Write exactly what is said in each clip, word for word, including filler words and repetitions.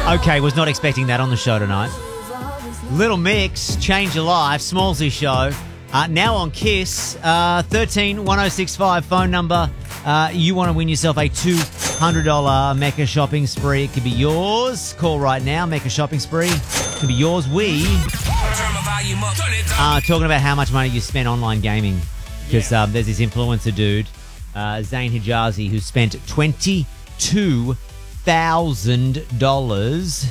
Okay, was not expecting that on the show tonight. Little Mix, Change Your Life, Smallsy Show. Uh, now on Kiss, uh, thirteen one oh six five phone number. Uh, you want to win yourself a two hundred dollars Mecca shopping spree. It could be yours. Call right now, Mecca shopping spree. It could be yours. We are talking about how much money you spent online gaming. Because um, there's this influencer dude, uh, Zain Hijazi, who spent twenty-two thousand dollars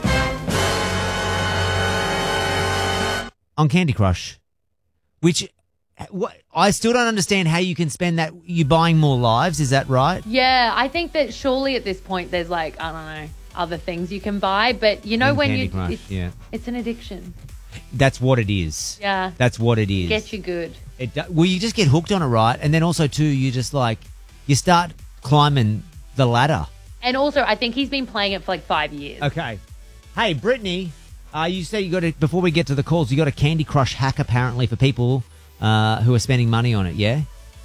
on Candy Crush. Which, what, I still don't understand how you can spend that. You're buying more lives, is that right? Yeah, I think that surely at this point there's like, I don't know, other things you can buy. But you know In when Candy you, Crush, it's, yeah. it's an addiction. That's what it is. Yeah. That's what it is. Get you good. It do, well, you just get hooked on it, right? And then also, too, you just like, you start climbing the ladder. And also, I think he's been playing it for like five years. Okay. Hey, Brittany, uh, you said you got to, before we get to the calls, you got a Candy Crush hack apparently for people uh, who are spending money on it, yeah?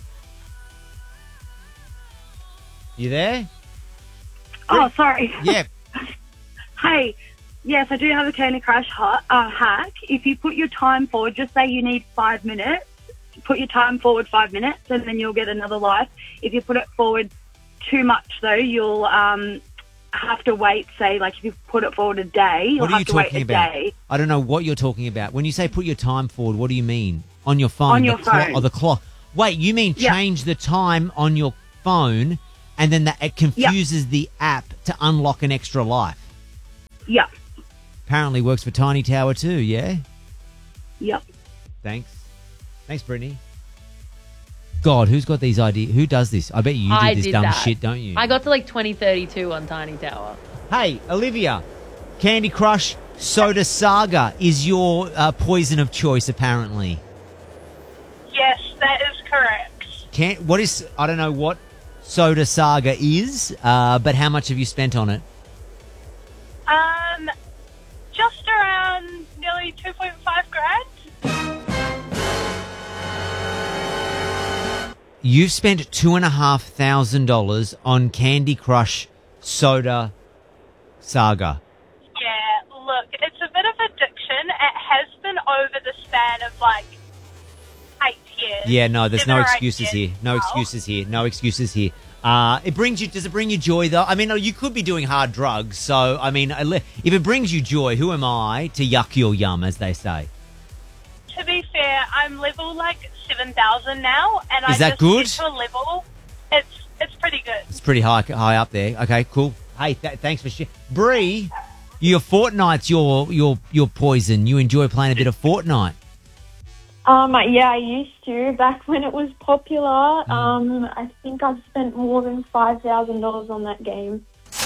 You there? Oh, sorry. Yeah. Hey, yes, I do have a Candy Crush ha- uh, hack. If you put your time forward, just say you need five minutes, put your time forward five minutes, and then you'll get another life. If you put it forward too much, though, you'll um, have to wait, say, like if you put it forward a day, you'll What are have you to wait talking a about? day. I don't know what you're talking about. When you say put your time forward, what do you mean? On your phone? On your the clock, phone. or the clock? Wait, you mean Yeah. change the time on your phone and then that it confuses the app to unlock an extra life? Yep, Apparently works for Tiny Tower too, yeah? yep. Thanks. Thanks, Brittany. God, who's got these ideas? Who does this? I bet you do I this did dumb that. shit, don't you? I got to like twenty thirty-two on Tiny Tower. Hey, Olivia, Candy Crush Soda Saga is your uh, poison of choice, apparently. Yes, that is correct. Can what is? I don't know what Soda Saga is, uh, but how much have you spent on it? Um, just around nearly two point five grand. You've spent two and a half thousand dollars on Candy Crush Soda Saga. Yeah, look, it's a bit of addiction. It has been over the span of like eight years. Yeah, no, there's Seven no or eight excuses years here. No now. excuses here. No excuses here. Uh, it brings you. Does it bring you joy though? I mean, you could be doing hard drugs. So, I mean, if it brings you joy, who am I to yuck your yum, as they say? To be fair, I'm level like seven thousand now, and Is I that just good? get to a level. It's it's pretty good. It's pretty high, high up there. Okay, cool. Hey, th- thanks for sharing. Bree, your Fortnite's your your your poison. You enjoy playing a bit of Fortnite. Um, yeah, I used to back when it was popular. Um, I think I've spent more than five thousand dollars on that game.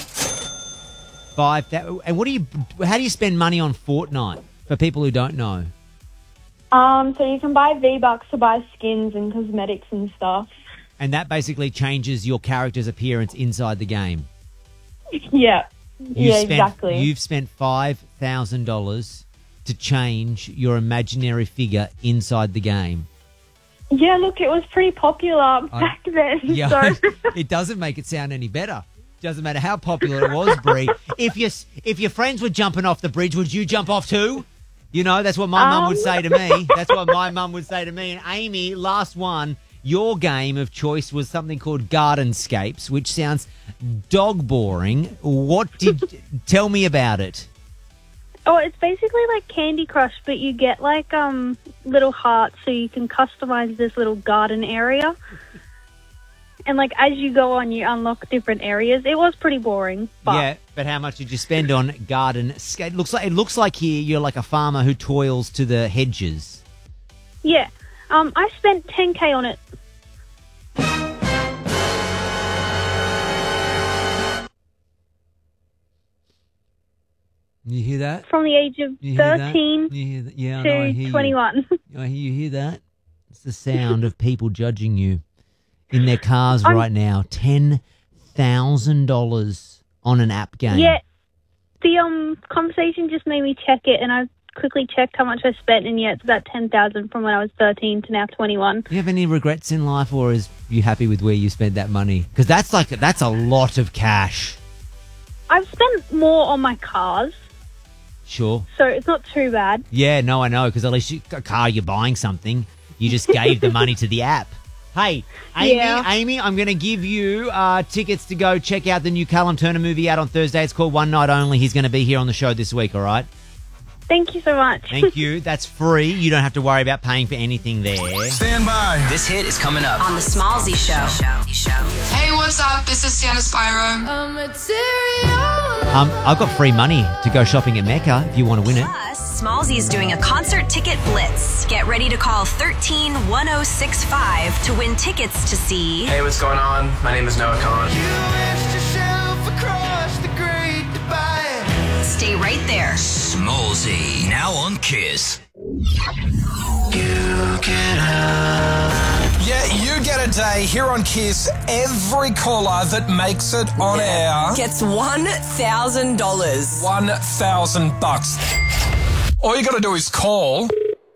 Five. That, and what do you? How do you spend money on Fortnite for people who don't know? Um, so you can buy V-Bucks to buy skins and cosmetics and stuff. And that basically changes your character's appearance inside the game. Yeah, You yeah, spent, exactly. You've spent five thousand dollars to change your imaginary figure inside the game. Yeah, look, it was pretty popular back then. Yeah, So. it doesn't make it sound any better. Doesn't matter how popular it was, Bree. If you if your friends were jumping off the bridge, would you jump off too? You know, that's what my Um. mum would say to me. That's what my mum would say to me. And Amy, last one, your game of choice was something called Gardenscapes, which sounds dog boring. What did tell me about it? Oh, it's basically like Candy Crush, but you get like um little hearts so you can customize this little garden area. And like as you go on, you unlock different areas. It was pretty boring, but Yeah, but how much did you spend on garden scape? Looks like it looks like here you're like a farmer who toils to the hedges. yeah. Um, I spent ten K on it. You hear that? From the age of You hear that? thirteen You hear that? Yeah, I know, I hear to you. twenty-one. I hear you hear that? It's the sound of people judging you in their cars I'm- right now. Ten thousand dollars on an app game. Yeah, the um conversation just made me check it, and I quickly checked how much I spent, and yeah, it's about ten thousand from when I was thirteen to now twenty-one. Do you have any regrets in life, or is you happy with where you spent that money? Because that's like that's a lot of cash. I've spent more on my cars, Sure. so it's not too bad. Yeah, no, I know, because at least you, a car, you're buying something. You just gave the money to the app. Hey, Amy, Yeah. Amy, I'm going to give you uh, tickets to go check out the new Callum Turner movie out on Thursday. It's called One Night Only. He's going to be here on the show this week, all right? Thank you so much. Thank you. That's free. You don't have to worry about paying for anything there. Stand by. This hit is coming up on the Smallsy Show. Hey, what's up? This is Sienna Spyro. Um, I've got free money to go shopping at Mecca if you want to win it. Plus, Smallsy is doing a concert ticket blitz. Get ready to call one three one zero six five to win tickets to see. Hey, what's going on? My name is Noah Khan. Stay right there. Smallsy, now on Kiss. Yeah, you get a day here on Kiss. Every caller that makes it on air Gets one thousand dollars. one thousand bucks. All you got to do is call.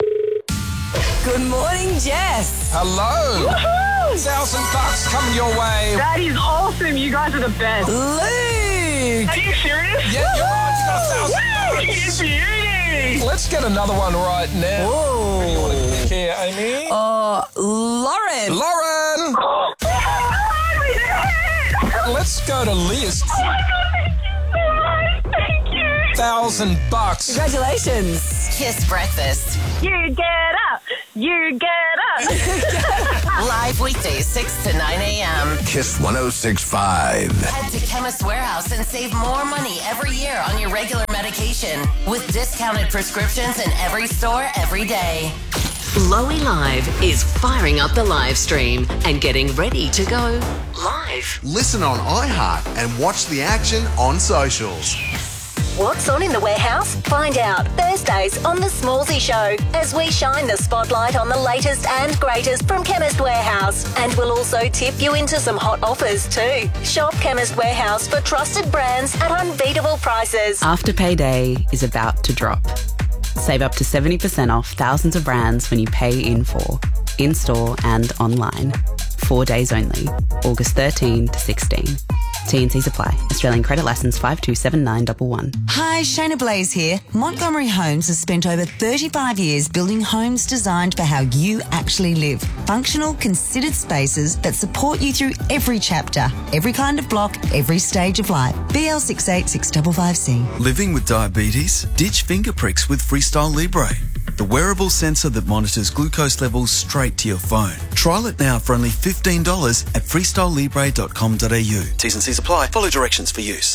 Good morning, Jess. Hello. one thousand bucks coming your way. That is awesome. You guys are the best. Luke. Are you serious? Yeah, you're right. You got a thousand bucks. Beauty. Let's get another one right now. Whoa. Who do you want to pick here, Amy? Uh, Lauren. Lauren. Oh, we did it. Let's go to Liz. Oh my God, thank you so much. Thank you. Thousand bucks. Congratulations. Kiss breakfast. You get up. You get up. Live weekdays, six to nine a.m. Kiss one oh six point five. Head to Chemist Warehouse and save more money every year on your regular medication with discounted prescriptions in every store every day. Lowy Live is firing up the live stream and getting ready to go live. Listen on iHeart and watch the action on socials. What's on in the warehouse? Find out Thursdays on The Smallsy Show as we shine the spotlight on the latest and greatest from Chemist Warehouse. And we'll also tip you into some hot offers too. Shop Chemist Warehouse for trusted brands at unbeatable prices. Afterpay Day is about to drop. Save up to seventy percent off thousands of brands when you pay in full, in-store and online. Four days only, August thirteenth to sixteenth. T and Cs apply. Australian credit licence five two seven nine one one. Hi, Shayna Blaze here. Montgomery Homes has spent over thirty-five years building homes designed for how you actually live. Functional, considered spaces that support you through every chapter, every kind of block, every stage of life. B L six eight six five five C. Living with diabetes? Ditch finger pricks with Freestyle Libre, the wearable sensor that monitors glucose levels straight to your phone. Trial it now for only fifteen dollars at freestyle libre dot com dot a u. T's and C's apply. Follow directions for use.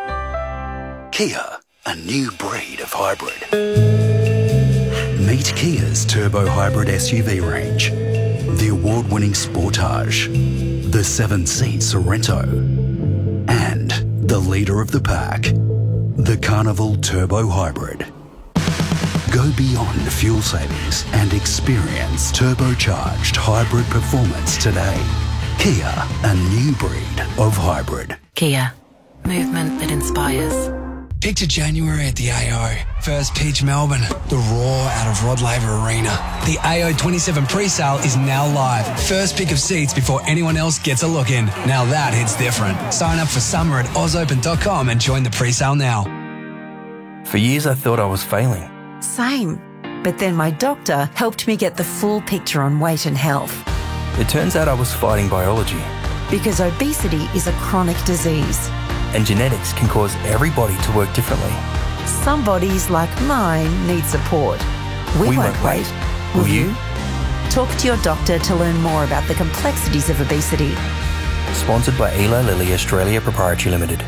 Kia, a new breed of hybrid. Meet Kia's turbo hybrid S U V range. The award-winning Sportage, the seven-seat Sorento, and the leader of the pack, the Carnival Turbo Hybrid. Go beyond fuel savings and experience turbocharged hybrid performance today. Kia, a new breed of hybrid. Kia, movement that inspires. Picture January at the A O. First pitch Melbourne. The roar out of Rod Laver Arena. The A O twenty-seven pre-sale is now live. First pick of seats before anyone else gets a look in. Now that hits different. Sign up for summer at oz open dot com and join the pre-sale now. For years I thought I was failing. Same. But then my doctor helped me get the full picture on weight and health. It turns out I was fighting biology. Because obesity is a chronic disease. And genetics can cause every body to work differently. Some bodies, like mine, need support. We, we won't, won't wait. wait. Will Will you? you? Talk to your doctor to learn more about the complexities of obesity. Sponsored by Eli Lilly Australia Proprietary Limited.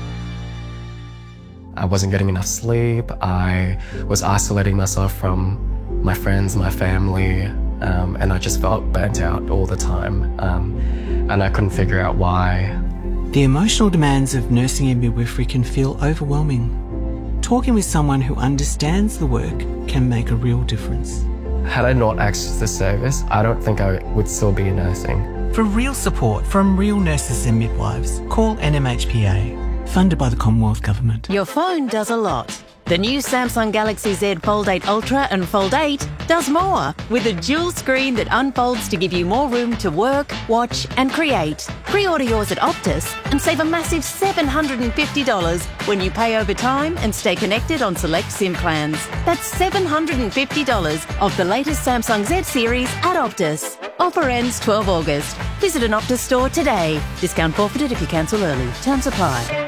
I wasn't getting enough sleep. I was isolating myself from my friends, my family, um, and I just felt burnt out all the time. Um, and I couldn't figure out why. The emotional demands of nursing and midwifery can feel overwhelming. Talking with someone who understands the work can make a real difference. Had I not accessed the service, I don't think I would still be nursing. For real support from real nurses and midwives, call N M H P A, funded by the Commonwealth Government. Your phone does a lot, The new Samsung Galaxy Z Fold eight Ultra and Fold eight does more with a dual screen that unfolds to give you more room to work, watch and create. Pre-order yours at Optus and save a massive seven hundred fifty dollars when you pay over time and stay connected on select SIM plans. That's seven hundred fifty dollars of the latest Samsung Z series at Optus. Offer ends twelve August. Visit an Optus store today. Discount forfeited if you cancel early. Terms apply.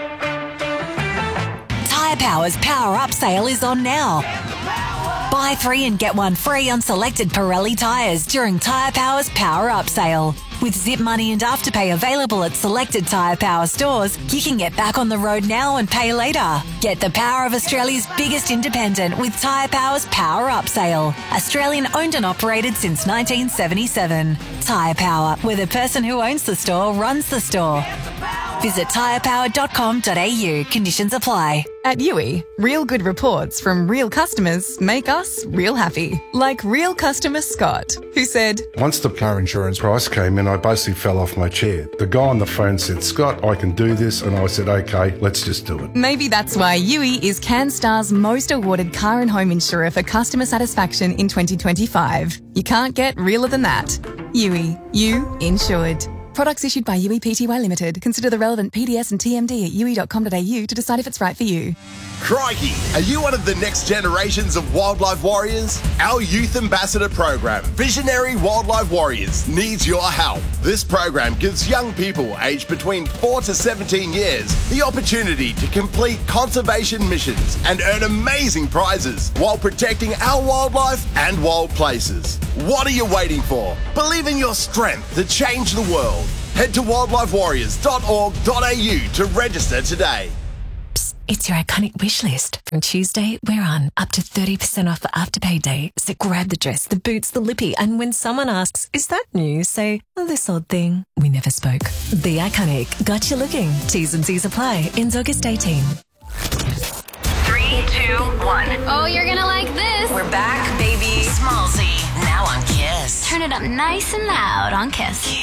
Tyre Power's Power Up sale is on now. Buy three and get one free on selected Pirelli tyres during Tyre Power's Power Up sale. With Zip Money and Afterpay available at selected Tyre Power stores, you can get back on the road now and pay later. Get the power of Australia's biggest independent with Tyre Power's Power Up sale. Australian owned and operated since nineteen seventy-seven. Tyre Power, where the person who owns the store runs the store. Visit tyre power dot com dot a u. Conditions apply. At Yui, real good reports from real customers make us real happy. Like real customer Scott, who said, Once the car insurance price came in, I basically fell off my chair. The guy on the phone said, Scott, I can do this. And I said, okay, let's just do it. Maybe that's why Yui is CanStar's most awarded car and home insurer for customer satisfaction in twenty twenty-five. You can't get realer than that. Yui, you insured. Products issued by Yui Pty Limited. Consider the relevant P D S and T M D at yui dot com dot a u to decide if it's right for you. Crikey! Are you one of the next generations of wildlife warriors? Our Youth Ambassador program, Visionary Wildlife Warriors, needs your help. This program gives young people aged between four to seventeen years the opportunity to complete conservation missions and earn amazing prizes while protecting our wildlife and wild places. What are you waiting for? Believe in your strength to change the world. Head to wildlife warriors dot org dot a u to register today. It's your iconic wish list. From Tuesday, we're on up to thirty percent off for Afterpay Day. So grab the dress, the boots, the lippy, and when someone asks, is that new? Say, oh, this odd thing. We never spoke. The Iconic. Got you looking. T's and C's apply. Ends August eighteenth. Three, two, one. Oh, you're gonna like this. We're back, baby. Smallsy. Now on Kiss. Turn it up nice and loud on Kiss.